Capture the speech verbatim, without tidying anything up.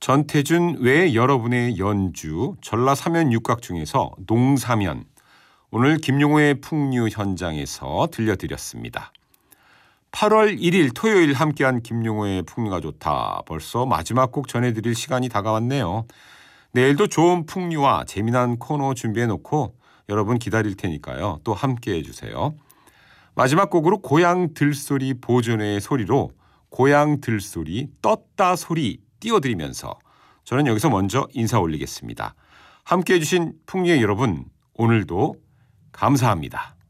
전태준 외 여러분의 연주 전라사면 육각 중에서 농사면, 오늘 김용호의 풍류 현장에서 들려드렸습니다. 팔월 일일 토요일 함께한 김용호의 풍류가 좋다. 벌써 마지막 곡 전해드릴 시간이 다가왔네요. 내일도 좋은 풍류와 재미난 코너 준비해놓고 여러분 기다릴 테니까요. 또 함께해 주세요. 마지막 곡으로 고향 들소리 보존회의 소리로 고향 들소리 떴다 소리 띄워드리면서 저는 여기서 먼저 인사 올리겠습니다. 함께해 주신 풍류의 여러분, 오늘도 감사합니다.